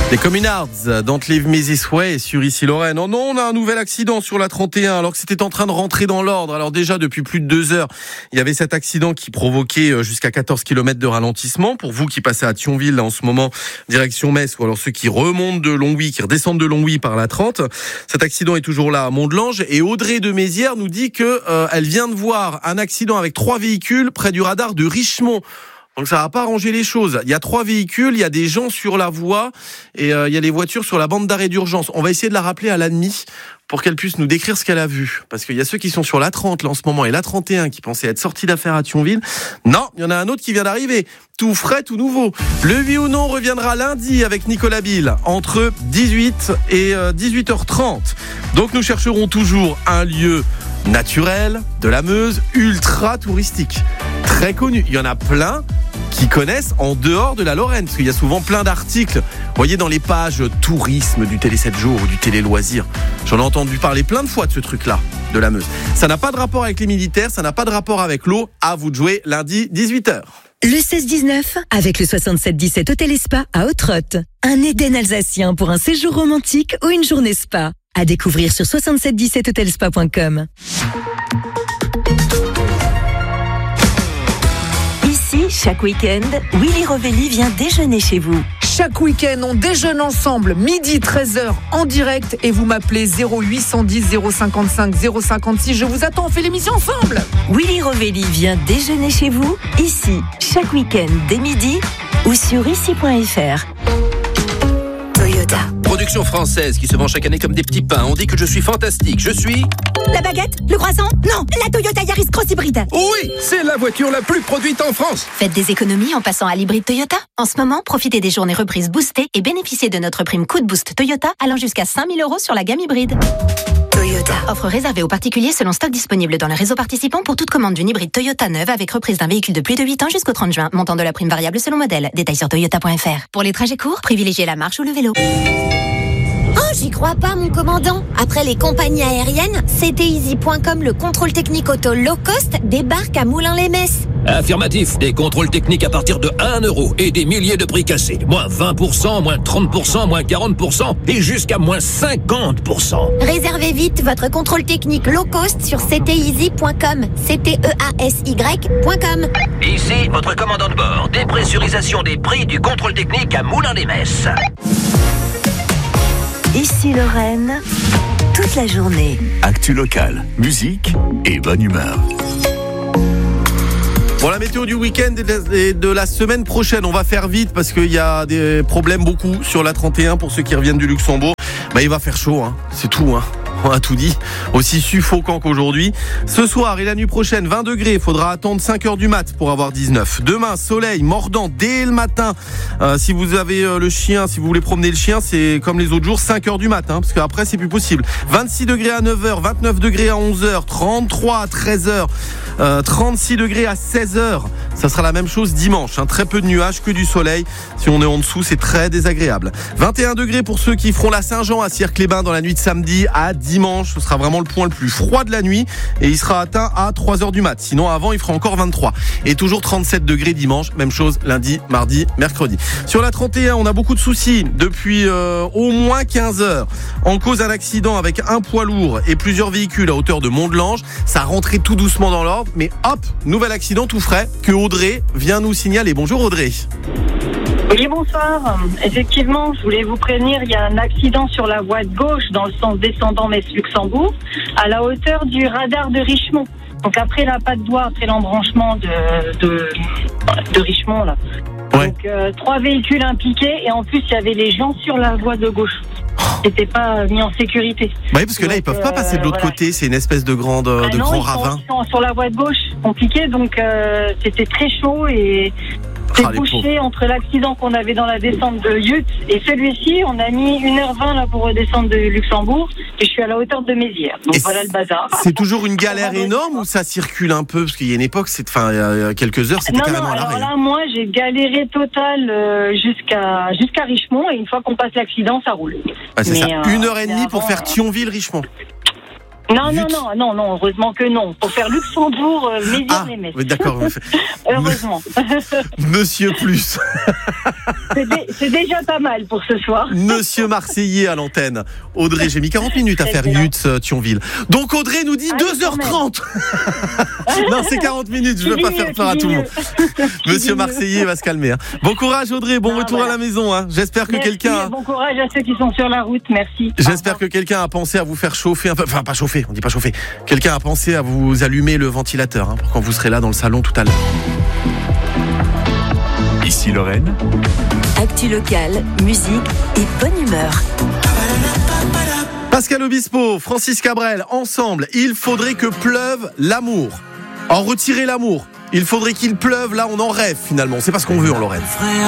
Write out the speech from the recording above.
Les Communards, Don't Leave Me This Way sur Ici Lorraine. Oh non, on a un nouvel accident sur la 31 alors que c'était en train de rentrer dans l'ordre. Alors déjà, depuis plus de 2 heures, il y avait cet accident qui provoquait jusqu'à 14 km de ralentissement. Pour vous qui passez à Thionville là, en ce moment, direction Metz, ou alors ceux qui remontent de Longwy, qui redescendent de Longwy par la 30. Cet accident est toujours là à Mont-de-Lange. Et Audrey de Mézières nous dit que elle vient de voir un accident avec 3 véhicules près du radar de Richemont. Donc ça va pas arranger les choses. Il y a 3 véhicules, il y a des gens sur la voie et il y a les voitures sur la bande d'arrêt d'urgence. On va essayer de la rappeler à l'ADMI pour qu'elle puisse nous décrire ce qu'elle a vu. Parce qu'il y a ceux qui sont sur la 30 là en ce moment et la 31 qui pensaient être sortis d'affaires à Thionville. Non, il y en a un autre qui vient d'arriver. Tout frais, tout nouveau. Le oui ou non reviendra lundi avec Nicolas Bill entre 18 et 18h30. Donc nous chercherons toujours un lieu naturel de la Meuse, ultra touristique. Très connu. Il y en a plein qui connaissent en dehors de la Lorraine, parce qu'il y a souvent plein d'articles, vous voyez, dans les pages tourisme du Télé 7 jours ou du Télé Loisirs. J'en ai entendu parler plein de fois de ce truc-là, de la Meuse. Ça n'a pas de rapport avec les militaires, ça n'a pas de rapport avec l'eau. À vous de jouer lundi, 18h. Le 16-19, avec le 67-17 Hôtel et Spa à Hauts-de-Rotte. Un Éden alsacien pour un séjour romantique ou une journée spa. À découvrir sur 6717hotelspa.com. Chaque week-end, Willy Rovelli vient déjeuner chez vous. Chaque week-end, on déjeune ensemble, midi 13h en direct et vous m'appelez 0810 055 056. Je vous attends, on fait l'émission ensemble. Willy Rovelli vient déjeuner chez vous, ici, chaque week-end dès midi ou sur ici.fr. Toyota. Production française qui se vend chaque année comme des petits pains. On dit que je suis fantastique. Je suis... La baguette? Le croissant? Non, la Toyota Yaris Cross Hybride. Oui, c'est la voiture la plus produite en France. Faites des économies en passant à l'hybride Toyota. En ce moment, profitez des journées reprises boostées et bénéficiez de notre prime coup de boost Toyota allant jusqu'à 5 000 € sur la gamme hybride. Toyota. Offre réservée aux particuliers selon stock disponible dans le réseau participant pour toute commande d'une hybride Toyota neuve avec reprise d'un véhicule de plus de 8 ans jusqu'au 30 juin. Montant de la prime variable selon modèle. Détails sur toyota.fr. Pour les trajets courts, privilégiez la marche ou le vélo. Oh, j'y crois pas, mon commandant. Après les compagnies aériennes, cteasy.com, le contrôle technique auto low cost, débarque à Moulins-les-Metz. Affirmatif, des contrôles techniques à partir de 1 € et des milliers de prix cassés. Moins 20%, moins 30%, moins 40% et jusqu'à moins 50%. Réservez vite votre contrôle technique low cost sur cteasy.com, cteasy.com. Ici, votre commandant de bord. Dépressurisation des prix du contrôle technique à Moulins-les-Metz. Ici Lorraine, toute la journée. Actu locale, musique et bonne humeur. Pour la météo du week-end et de la semaine prochaine, on va faire vite parce qu'il y a des problèmes beaucoup sur la 31 pour ceux qui reviennent du Luxembourg. Il va faire chaud, c'est tout. On a tout dit, aussi suffocant qu'aujourd'hui. Ce soir et la nuit prochaine, 20 degrés, il faudra attendre 5h du mat pour avoir 19. Demain, soleil, mordant dès le matin. Si vous avez le chien, si vous voulez promener le chien, c'est comme les autres jours, 5h du mat, parce qu'après c'est plus possible. 26 degrés à 9h, 29 degrés à 11h, 33 à 13h, 36 degrés à 16h. Ça sera la même chose dimanche, très peu de nuages, que du soleil. Si on est en dessous, c'est très désagréable. 21 degrés pour ceux qui feront la Saint-Jean à Cirque-les-Bains dans la nuit de samedi à dimanche. Ce sera vraiment le point le plus froid de la nuit et il sera atteint à 3h du mat. Sinon, avant, il fera encore 23. Et toujours 37 degrés dimanche. Même chose lundi, mardi, mercredi. Sur la 31, on a beaucoup de soucis depuis au moins 15 heures. En cause un accident avec un poids lourd et plusieurs véhicules à hauteur de Mont-de-Lange. Ça rentrait tout doucement dans l'ordre. Mais hop, nouvel accident tout frais que Audrey vient nous signaler. Bonjour Audrey. Oui, bonsoir. Effectivement, je voulais vous prévenir, il y a un accident sur la voie de gauche dans le sens descendant Metz-Luxembourg, à la hauteur du radar de Richemont. Donc après la patte d'oie, après l'embranchement de Richemont, là. Ouais. Donc 3 véhicules impliqués et en plus il y avait les gens sur la voie de gauche. C'était pas mis en sécurité. Oui, parce que là ils peuvent pas passer de l'autre côté, c'est une espèce de grand ravin. Ils sont sur la voie de gauche, compliqué, donc c'était très chaud et c'est bouché entre l'accident qu'on avait dans la descente de Yutz et celui-ci. On a mis 1h20 là pour redescendre de Luxembourg et je suis à la hauteur de Mézières. Donc voilà le bazar. C'est toujours une galère énorme ou ça circule un peu? Parce qu'il y a une époque, il y a quelques heures, c'était carrément à l'arrêt. Alors là, moi, j'ai galéré total jusqu'à Richemont et une fois qu'on passe l'accident, ça roule. C'est ça. 1h30 pour faire Thionville-Richemont. Non, heureusement que non. Pour faire Luxembourg, Mézières-les-Metz. Oui, d'accord. Heureusement. Monsieur Plus. C'est déjà pas mal pour ce soir. Monsieur Marseillais à l'antenne. Audrey, j'ai mis 40 minutes à faire Yutz-Thionville. Donc Audrey nous dit 2h30. Non, c'est 40 minutes, je veux pas faire peur à tout le monde. Monsieur Marseillais va se calmer. Hein. Bon courage Audrey, bon retour à la maison. Hein. J'espère que quelqu'un... Bon courage à ceux qui sont sur la route, merci. J'espère que quelqu'un a pensé à vous faire chauffer un peu. Enfin, pas chauffer, on dit pas chauffer. Quelqu'un a pensé à vous allumer le ventilateur pour quand vous serez là dans le salon tout à l'heure. Ici Lorraine. Actu locale, musique et bonne humeur. Pascal Obispo, Francis Cabrel, ensemble, il faudrait que pleuve l'amour. En retirer l'amour. Il faudrait qu'il pleuve, là on en rêve finalement. C'est pas ce qu'on veut en Lorraine.